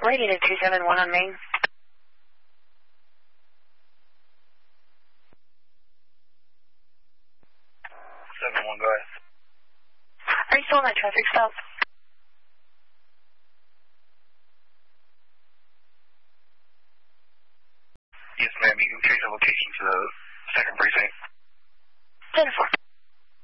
Lady to 271 on Main. 7-1, go ahead. Are you still on that traffic stop? Yes, ma'am. You can trace the location to the